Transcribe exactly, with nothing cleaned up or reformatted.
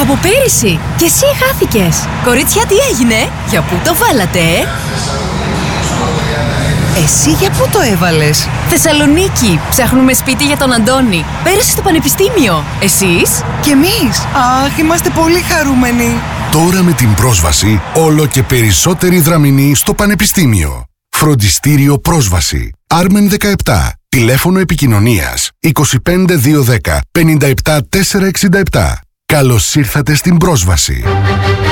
Από πέρυσι. Και εσύ χάθηκες. Κορίτσια, τι έγινε? Για πού το βάλατε, ε? Εσύ για πού το έβαλες? Θεσσαλονίκη. Ψάχνουμε σπίτι για τον Αντώνη. Πέρασε στο πανεπιστήμιο. Εσείς? Κι εμείς. Αχ, είμαστε πολύ χαρούμενοι. Τώρα με την πρόσβαση, όλο και περισσότεροι δραμηνοί στο πανεπιστήμιο. Φροντιστήριο Πρόσβαση. Άρμεν δεκαεπτά. Τηλέφωνο επικοινωνίας είκοσι πέντε διακόσια δέκα πενήντα επτά τετρακόσια εξήντα επτά. Καλώς ήρθατε στην Πρόσβαση.